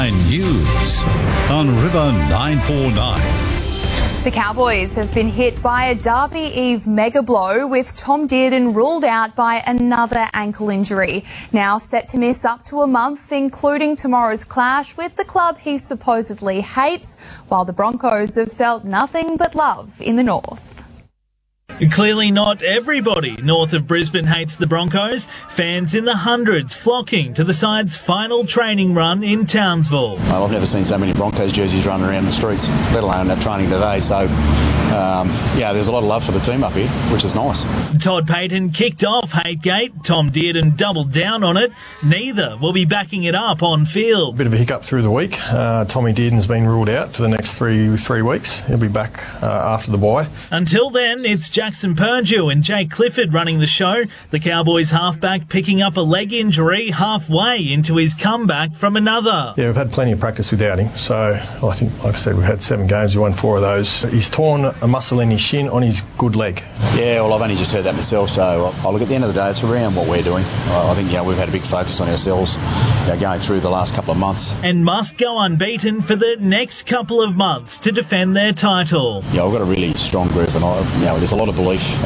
9 News on River 949. The Cowboys have been hit by a Derby Eve mega blow, with Tom Dearden ruled out by another ankle injury. Now set to miss up to a month, including tomorrow's clash with the club he supposedly hates, while the Broncos have felt nothing but love in the north. Clearly not everybody north of Brisbane hates the Broncos. Fans in the hundreds flocking to the side's final training run in Townsville. Well, I've never seen so many Broncos jerseys running around the streets, let alone at training today. So, there's a lot of love for the team up here, which is nice. Todd Payten kicked off Hategate. Tom Dearden doubled down on it. Neither will be backing it up on field. Bit of a hiccup through the week. Tommy Dearden's been ruled out for the next three weeks. He'll be back after the bye. Until then, it's Jackson Purdue and Jake Clifford running the show. The Cowboys halfback picking up a leg injury halfway into his comeback from another. Yeah, we've had plenty of practice without him. So I think, like I said, we've had 7 games. We won 4 of those. He's torn a muscle in his shin on his good leg. Yeah, well, I've only just heard that myself. So look, at the end of the day, it's around what we're doing. I think we've had a big focus on ourselves going through the last couple of months. And must go unbeaten for the next couple of months to defend their title. Yeah, we've got a really strong group, and there's a lot of belief